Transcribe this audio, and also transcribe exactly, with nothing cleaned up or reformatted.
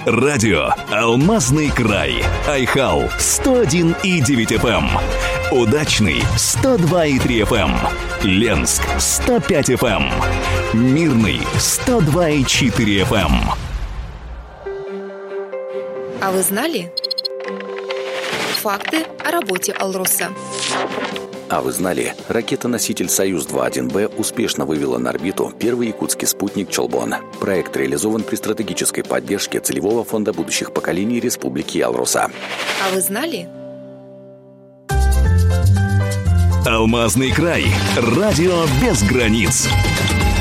Радио «Алмазный край». Айхал сто один и девять эф эм. Удачный сто два и три эф эм. Ленск сто пять эф эм. Мирный сто два и четыре эф эм. А вы знали? Факты о работе «Алроса». А вы знали, ракета-носитель «Союз-два один Б» успешно вывела на орбиту первый якутский спутник «Чолбон». Проект реализован при стратегической поддержке Целевого фонда будущих поколений Республики Алроса. А вы знали? «Алмазный край». Радио без границ.